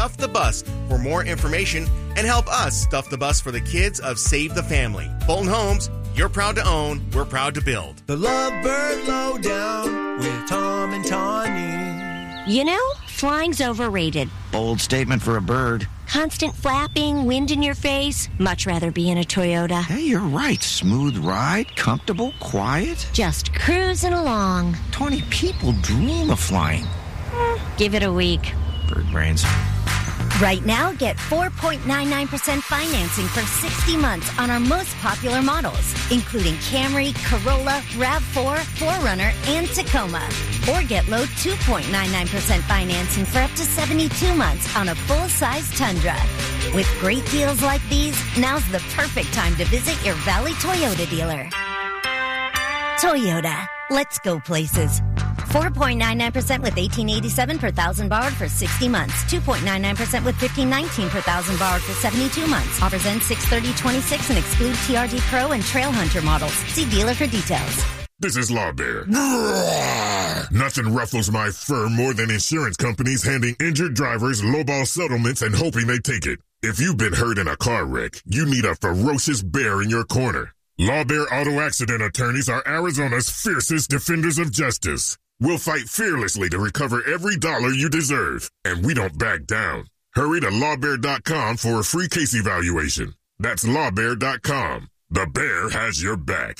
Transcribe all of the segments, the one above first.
Stuff the Bus for more information and help us stuff the bus for the kids of Save the Family. Fulton Homes, you're proud to own, we're proud to build. The Lovebird Lowdown with Tom and Tawny. You know, flying's overrated. Bold statement for a bird. Constant flapping, wind in your face. Much rather be in a Toyota. Hey, you're right. Smooth ride, comfortable, quiet. Just cruising along. 20 people dream of flying. Give it a week. Bird brains. Right now, get 4.99% financing for 60 months on our most popular models, including Camry, Corolla, RAV4, 4Runner, and Tacoma. Or get low 2.99% financing for up to 72 months on a full-size Tundra. With great deals like these, now's the perfect time to visit your Valley Toyota dealer. Toyota. Let's go places. 4.99% with $1,887 per thousand borrowed for 60 months. 2.99% with $1,519 per thousand borrowed for 72 months. Offers end 6/30/26 and exclude TRD Pro and Trail Hunter models. See dealer for details. This is Law Bear. Nothing ruffles my fur more than insurance companies handing injured drivers lowball settlements and hoping they take it. If you've been hurt in a car wreck, you need a ferocious bear in your corner. Law Bear Auto Accident Attorneys are Arizona's fiercest defenders of justice. We'll fight fearlessly to recover every dollar you deserve, and we don't back down. Hurry to lawbear.com for a free case evaluation. That's lawbear.com. The bear has your back.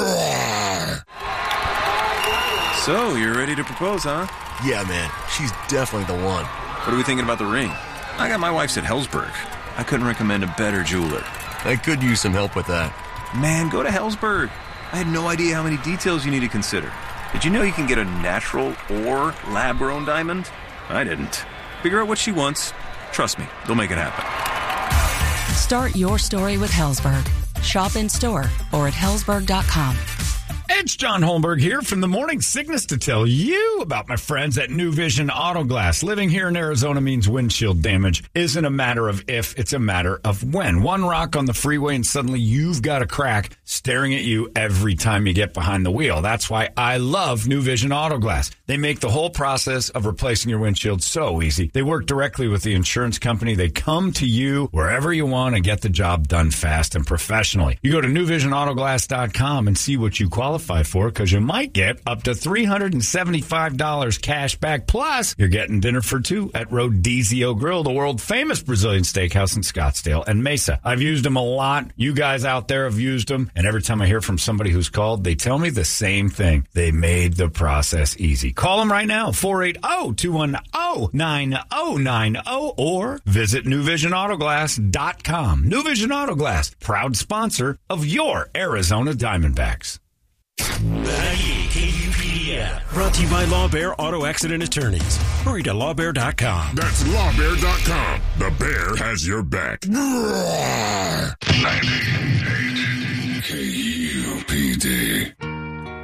So, you're ready to propose, huh? Yeah, man. She's definitely the one. What are we thinking about the ring? I got my wife's at Hellsberg. I couldn't recommend a better jeweler. I could use some help with that. Man, go to Hellsberg. I had no idea how many details you need to consider. Did you know you can get a natural or lab-grown diamond? I didn't. Figure out what she wants. Trust me, they'll make it happen. Start your story with Hellsberg. Shop in store or at hellsberg.com. It's John Holmberg here from the Morning Sickness to tell you about my friends at New Vision Auto Glass. Living here in Arizona means windshield damage isn't a matter of if, it's a matter of when. One rock on the freeway and suddenly you've got a crack staring at you every time you get behind the wheel. That's why I love New Vision Auto Glass. They make the whole process of replacing your windshield so easy. They work directly with the insurance company. They come to you wherever you want and get the job done fast and professionally. You go to newvisionautoglass.com and see what you qualify for, because you might get up to $375 cash back. Plus, you're getting dinner for two at Rodizio Grill, the world famous Brazilian steakhouse in Scottsdale and Mesa. I've used them a lot. You guys out there have used them. And every time I hear from somebody who's called, they tell me the same thing. They made the process easy. Call them right now, 480-210-9090, or visit newvisionautoglass.com. New Vision Auto Glass, proud sponsor of your Arizona Diamondbacks. KUPD app. Brought to you by Law Bear Auto Accident Attorneys. Hurry to lawbear.com. That's lawbear.com. The bear has your back. 98 KUPD.